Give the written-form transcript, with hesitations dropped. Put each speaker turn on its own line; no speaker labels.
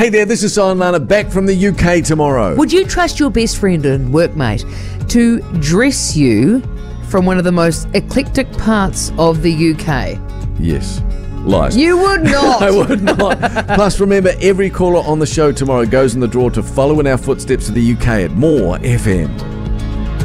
Hey there, this is Sion Lana back from the UK tomorrow.
Would you trust your best friend and workmate to dress you from one of the most eclectic parts of the UK?
Yes. Lies.
You would not.
I would not. Plus, remember, every caller on the show tomorrow goes in the draw to follow in our footsteps to the UK at More FM.